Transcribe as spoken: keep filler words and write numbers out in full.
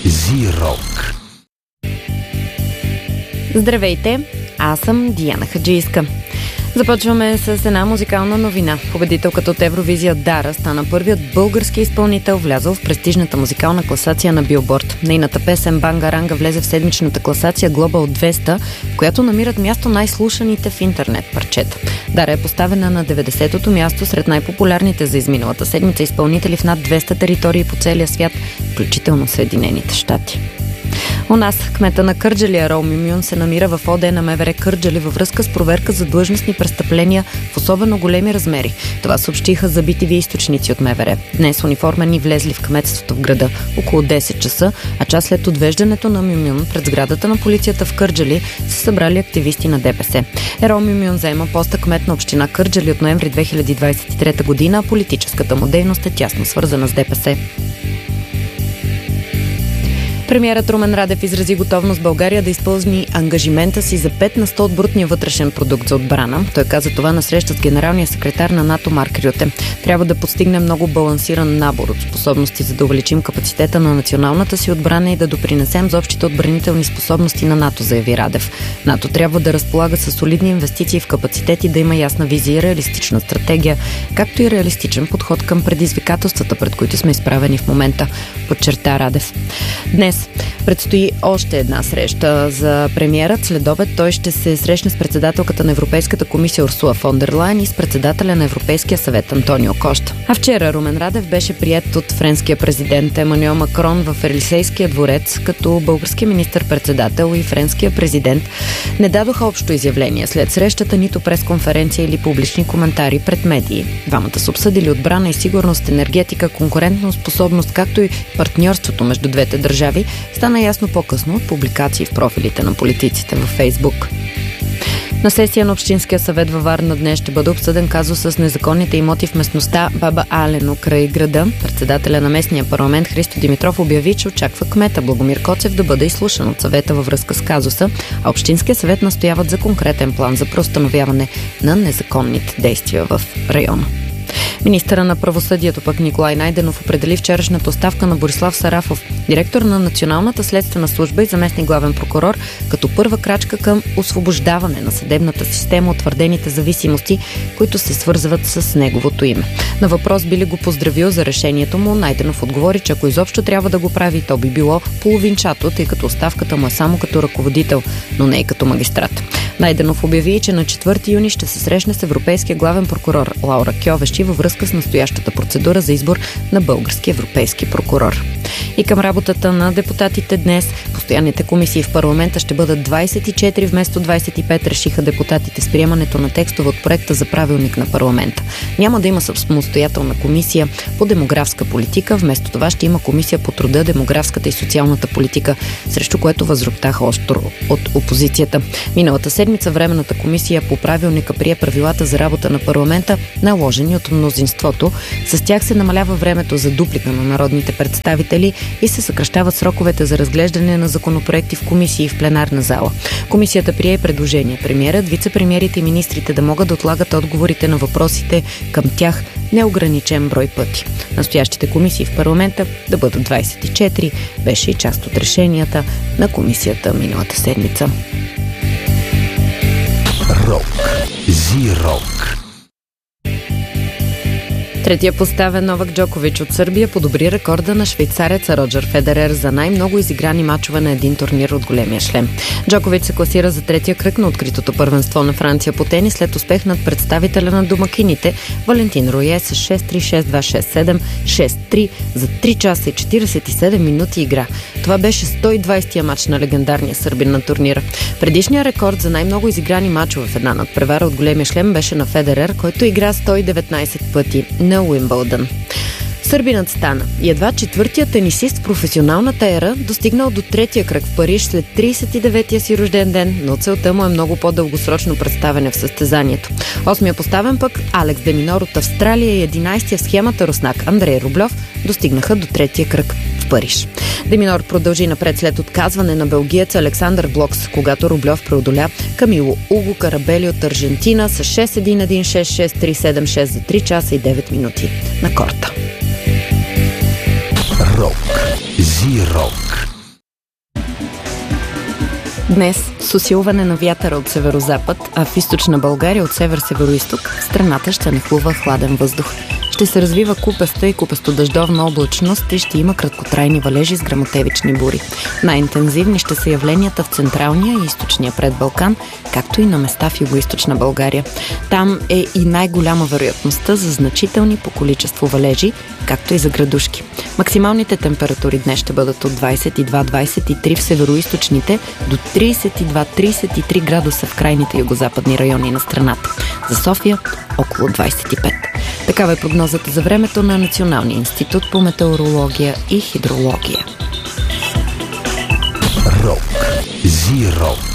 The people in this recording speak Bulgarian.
Зирок. Здравейте, аз съм Диана Хаджийска. Започваме с една музикална новина. Победителката от Евровизия Дара стана първият български изпълнител, влязъл в престижната музикална класация на Билборд. Нейната песен Банга Ранга влезе в седмичната класация Global двеста, в която намират място най-слушаните в интернет парчета. Дара е поставена на деветдесетото място сред най-популярните за изминалата седмица изпълнители в над двеста територии по целия свят, включително Съединените щати. У нас кмета на Кърджали Ерол Мюмюн се намира в ОД на МВР Кърджали във връзка с проверка за длъжностни престъпления в особено големи размери. Това съобщиха за би ти ви източници от МВР. Днес униформени влезли в кметството в града около десет часа, а час след отвеждането на Мюмюн пред сградата на полицията в Кърджали се събрали активисти на ДПС. Ерол Мюмюн заема поста кмет на община Кърджали от ноември две хиляди двадесет и трета година, а политическата му дейност е тясно свързана с ДПС. Премиерът Румен Радев изрази готовност България да изпълни ангажимента си за пет на сто от брутния вътрешен продукт за отбрана. Той каза това на среща с генералния секретар на НАТО Марк Рюте. Трябва да постигнем много балансиран набор от способности, за да увеличим капацитета на националната си отбрана и да допринесем за общите отбранителни способности на НАТО, заяви Радев. НАТО трябва да разполага с солидни инвестиции в капацитет и да има ясна визия и реалистична стратегия, както и реалистичен подход към предизвикателствата, пред които сме изправени в момента, подчерта Радев. Днес предстои още една среща за премиерът. След обед той ще се срещне с председателката на Европейската комисия Урсула фон дер Лайен и с председателя на Европейския съвет Антонио Кошта. А вчера Румен Радев беше приет от френския президент Емануел Макрон в Елисейския дворец, като български министър-председател и френския президент не дадоха общо изявление след срещата, нито пресконференция или публични коментари пред медии. Двамата са обсъдили отбрана и сигурност, енергетика, конкурентна способност, както и партньорството между двете държави, стана ясно по-късно от публикации в профилите на политиците във Фейсбук. На сесия на Общинския съвет във Варна днес ще бъде обсъден казус с незаконните имоти в местността Баба Алено край града. Председателя на местния парламент Христо Димитров обяви, че очаква кмета Благомир Коцев да бъде изслушан от съвета във връзка с казуса, а Общинския съвет настояват за конкретен план за преустановяване на незаконните действия в района. Министъра на правосъдието пък Николай Найденов определи вчерашната оставка на Борислав Сарафов, директор на Националната следствена служба и заместник главен прокурор, като първа крачка към освобождаване на съдебната система от твърдените зависимости, които се свързват с неговото име. На въпрос би ли го поздравил за решението му, Найденов отговори, че ако изобщо трябва да го прави, то би било половинчато, тъй като оставката му е само като ръководител, но не и като магистрат. Найденов обяви, че на четвърти юни ще се срещне с европейския главен прокурор Лаура Кьовеши във връзка с настоящата процедура за избор на български европейски прокурор. И към работата на депутатите днес. Постоянните комисии в парламента ще бъдат двадесет и четири вместо двадесет и пет, решиха депутатите с приемането на текстове от проекта за правилник на парламента. Няма да има самостоятелна комисия по демографска политика, вместо това ще има комисия по труда, демографската и социалната политика, срещу което възроптаха остро от опозицията. Миналата седмица Временната комисия по правилника прие правилата за работа на парламента, наложени от мнозинството. С тях се намалява времето за дуплика на народните представители и се съкращават сроковете за разглеждане на законопроекти в комисии и в пленарна зала. Комисията прие предложение премиерът, вице-премиерите и министрите да могат да отлагат отговорите на въпросите към тях неограничен брой пъти. Настоящите комисии в парламента да бъдат двадесет и четири, беше и част от решенията на комисията миналата седмица. Рок. Зирок. Третия поставен Новак Джокович от Сърбия подобри рекорда на швейцареца Роджер Федерер за най-много изиграни мачове на един турнир от големия шлем. Джокович се класира за третия кръг на откритото първенство на Франция по тенис след успех над представителя на домакините Валентин Рое с шест три, шест два, шест седем, шест три за три часа и четиридесет и седем минути игра. Това беше сто и двадесетия мач на легендарния сърбин на турнира. Предишният рекорд за най-много изиграни мачове в една надпревара от големия шлем беше на Федерер, който игра сто и деветнадесет пъти на Уимбълдън. Сърбинът стана и едва четвъртият тенисист в професионалната ера, достигнал до третия кръг в Париж след тридесет и деветия си рожден ден, но целта му е много по-дългосрочно представяне в състезанието. Осмия поставен пък Алекс де Минор от Австралия и единадесетия в схемата руснак Андрей Рублев достигнаха до третия кръг в Париж. Де Минор продължи напред след отказване на белгиеца Александър Блокс, когато Рублев преодоля Камило Уго Карабели от Аржентина с шест един един, шест шест, три седем шест за три часа и девет минути на корта. Рок. Зирок. Днес с усилване на вятъра от северозапад, а в източна България от север-североизток, в страната ще нахлува хладен въздух. Ще се развива купеста и купесто-дъждовна облачност и ще има краткотрайни валежи с гръмотевични бури. Най-интензивни ще са явленията в централния и източния предбалкан, както и на места в югоизточна България. Там е и най-голяма вероятността за значителни по количество валежи, както и за градушки. Максималните температури днес ще бъдат от двадесет и два до двадесет и три в североизточните до тридесет и два до тридесет и три градуса в крайните югозападни райони на страната. За София около двадесет и пет. Такава е прогнозата за времето на Националния институт по метеорология и хидрология. Рок. Зи-рок.